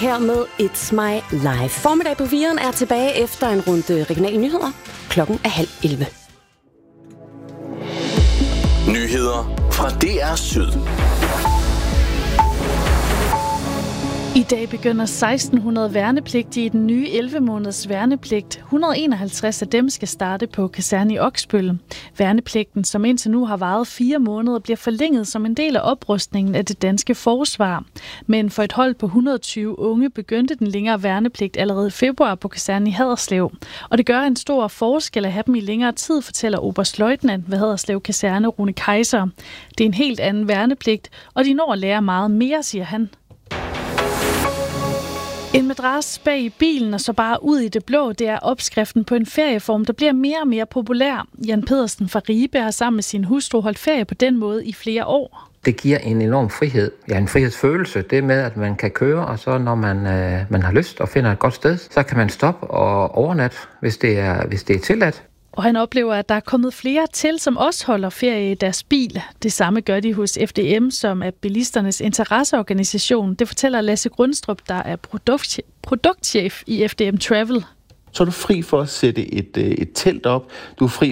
Her med It's My Life. Formiddag på 4'eren er tilbage efter en runde regionale nyheder. Klokken er 10:30. Nyheder fra DR Syd. I dag begynder 1600 værnepligtige i den nye 11-måneders værnepligt. 151 af dem skal starte på kaserne i Oksbøl. Værnepligten, som indtil nu har varet 4 måneder, bliver forlænget som en del af oprustningen af det danske forsvar. Men for et hold på 120 unge begyndte den længere værnepligt allerede i februar på kasernen i Haderslev. Og det gør en stor forskel at have dem i længere tid, fortæller oberstløjtnant ved Haderslev kaserne Rune Kaiser. Det er en helt anden værnepligt, og de når at lære meget mere, siger han. En madras bag i bilen og så bare ud i det blå, det er opskriften på en ferieform, der bliver mere og mere populær. Jan Pedersen fra Ribe har sammen med sin hustru holdt ferie på den måde i flere år. Det giver en enorm frihed, en frihedsfølelse, det med, at man kan køre, og så når man har lyst og finder et godt sted, så kan man stoppe og overnatte, hvis det er tilladt. Og han oplever, at der er kommet flere til, som også holder ferie i deres bil. Det samme gør de hos FDM, som er bilisternes interesseorganisation. Det fortæller Lasse Grundstrup, der er produktchef i FDM Travel. Så er du fri for at sætte et telt op. Du er fri